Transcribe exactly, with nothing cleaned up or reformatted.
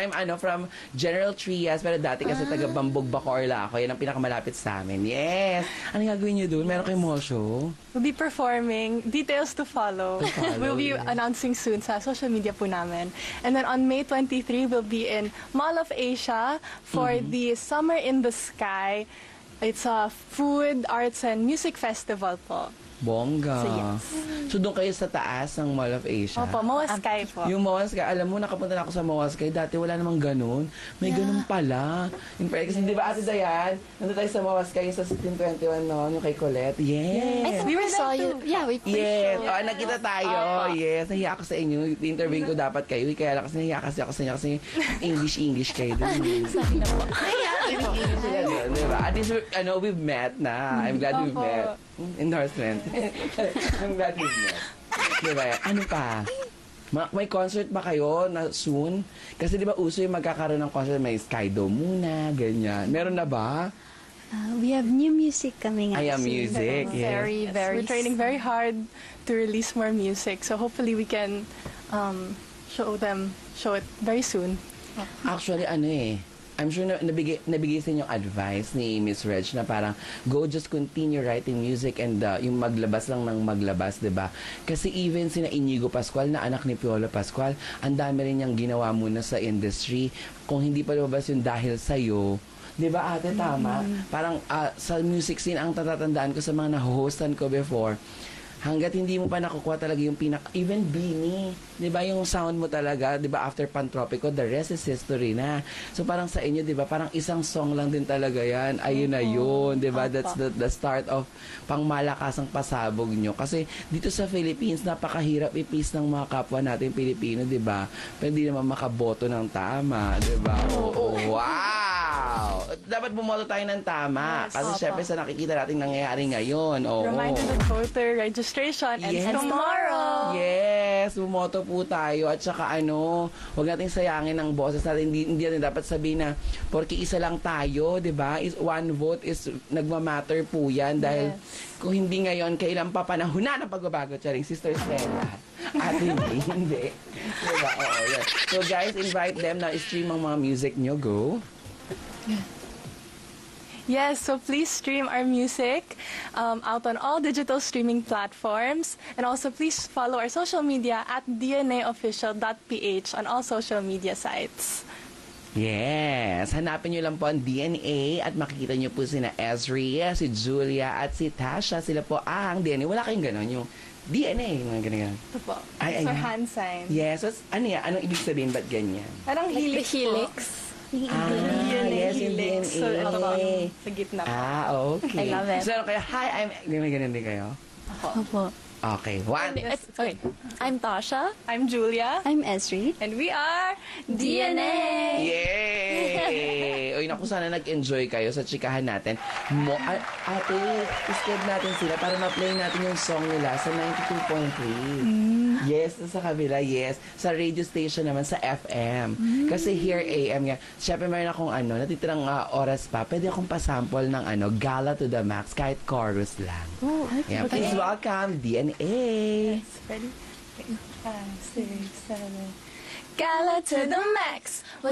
I'm ano from General Trias, pero dati kasi taga Bambog Bacoorla ako. Yan ang pinakamalapit sa amin. Yes! Ano gagawin niyo doon? Meron kayong mall show? We'll be performing. Details to follow. To follow, we'll be yes. announcing soon sa social media po namin. And then on May twenty-third, we'll be in Mall of Asia for Mm-hmm. the Summer in the Sky. It's a food, arts, and music festival po. Bongga. So, yes. So, doon kayo sa taas ng Mall of Asia? Opo, Moa Sky po. Yung Moa Sky, alam mo, nakapunta na ako sa Moa Sky. Dati wala namang ganun. May yeah. ganun pala. Yung, kasi yes. di ba, Ate Dayan, nandun tayo sa Moa Sky sa sixteen twenty-one noon, yung kay Colette. Yes. I think we, we saw you. Yeah, we Yes. yeah. Oh, nakita tayo. Uh, yes. Nahiya ako sa inyo. Interview ko dapat kayo. Kaya lang kasi nahiya kasi ako sa inyo kasi English-English kayo dun. Sorry na po. English sila dun, di ba? At least, ano, we've met na. I'm glad we've met. Endorsement. I'm glad we've met. Diba? Ano pa? Ma may concert ba kayo na soon? Kasi di ba uso yung magkakaroon ng concert, may Skydo muna, ganyan. Meron na ba? Uh, we have new music coming out. I am soon. music, yes. Very, Yes, very. we're training very hard to release more music. So hopefully we can um, show them, show it very soon. Actually, ano eh, I'm sure na, nabigay, nabigay sa inyong advice ni Miss Reg na parang go just continue writing music and uh, yung maglabas lang ng maglabas, diba? Kasi even sina Inigo Pascual na anak ni Piolo Pascual, ang dami rin niyang ginawa muna sa industry. Kung hindi pa lumabas yung dahil sa'yo, di ba ate, tama? Mm-hmm. Parang uh, sa music scene, ang tatatandaan ko sa mga na-hostan ko before, hanggat hindi mo pa nakukuha talaga yung pinaka, even Beanie, di ba yung sound mo talaga, di ba after Pantropico, the rest is history na. So parang sa inyo, di ba, parang isang song lang din talaga yan, ayun na yun, di ba, that's the, the start of pangmalakasang pasabog nyo. Kasi dito sa Philippines, napakahirap ipis ng mga kapwa natin Pilipino, di ba? Pero hindi naman makaboto ng tama, di ba? Oo, wow! Dapat bumoto tayo ng tama. Yes, kasi opo. syempre sa nakikita natin nangyayari ngayon. Oo. Reminder that voter registration ends Yes. tomorrow. Yes, bumoto po tayo at saka ano, huwag nating sayangin ang boses natin. Hindi, hindi natin dapat sabihin na porke isa lang tayo, 'di ba? Is one vote is nagma-matter po 'yan dahil Yes. kung hindi ngayon kailan pa panahon na ng pagbabago, charing Sister Stella. At hindi, hindi. Diba? Oo, yan. So guys, invite them na stream ang mga music nyo. Go. Yes, so please stream our music um, out on all digital streaming platforms. And also please follow our social media at d n a official dot p h on all social media sites. Yes, hanapin nyo lang po ang D N A at makikita nyo po sina Ezri, si Julia at si Tasha. Sila po ang D N A. Wala kayong ganon, yung D N A, mga ganyan. Ito po. Ay, It's our ayun. hand sign. Yes, so, ano yan? Anong ibig sabihin? Ba't ganyan? Parang Like the helix po. helix. Ah, D N A yes, yung helix. D N A. So, ito po, sa gitna po. Ah, okay. I love it. So, ano kayo? Hi, I'm... Ganyan, ganyan din kayo? Opo. Okay, one. It's, okay. I'm Tasha. I'm Julia. I'm Esri. And we are D N A. Yay! Uy, naku, sana nag-enjoy kayo sa chikahan natin. Mo, a- ate, isked natin sila para ma-play natin yung song nila sa ninety-two point three. Yes, sa kabila, yes. Sa radio station naman, sa F M. Kasi here, A M nga. Siyempre, mayroon akong ano, natitirang uh, oras pa. Pwede akong pasample ng ano, Gala to the Max, kahit chorus lang. Oh, Yeah, please welcome D N A. ready? Five, six, seven. Gala to the max.